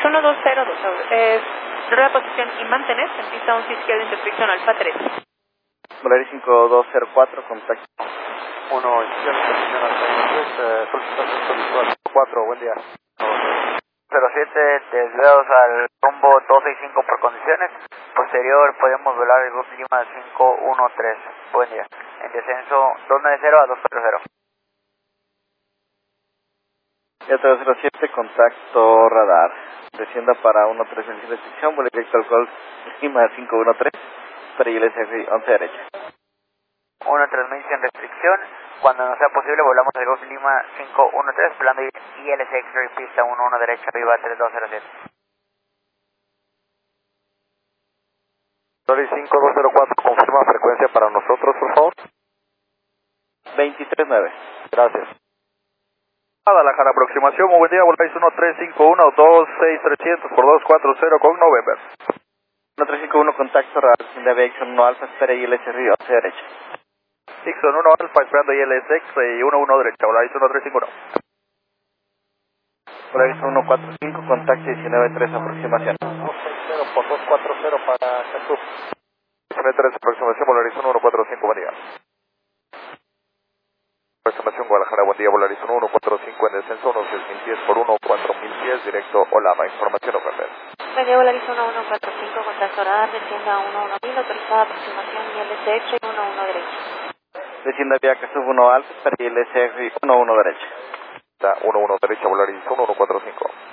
1202, rueda posición y mantener en pista 11 izquierda en restricción Alfa 3. Volaris 5204, contacto. 1 izquierda, posición Alfa 3, solicitación visual 4, buen día. 07, desviados al rumbo 265 por condiciones. Posterior podemos volar el Golf Lima 513. Buen día. En descenso 290 a 240. Ya 307, contacto radar. Descienda para 13 en restricción, vuelo directo al Golf Lima 513, para ILS 11 derecha. 13 en restricción. Cuando no sea posible volamos al Golf Lima 513, plano ILS X-Ray pista 11 derecha, arriba 3207. Volaris 5204, confirma frecuencia para nosotros, por favor. 239. Gracias. Guadalajara, aproximación, muy buen día, Volaris 1351, 26300 por 240 con November. 1351, contacto radar, descienda Aviation 1 Alfa, espera ILS Río 11 derecha. Dixon 1 Alfa, esperando ILS X-Ray 11 derecha, Volaris 1351. Volaris 145, contacto 193, aproximación. 260 por 240 para Cancún. 193, aproximación, Volaris 1145, buen día. Aproximación Guadalajara, buen día, Volaris 1145 en descenso, 6000 pies por 14000 pies, directo Olama, información November. Buen día, Volaris 1145, contacto radar, descienda a 11000, autorizada aproximación ILS X-Ray 11 derecha. Descienda vía Casub 1 Alfa, espera ILS 11 derecha. Está 11 derecha, Volaris 1145.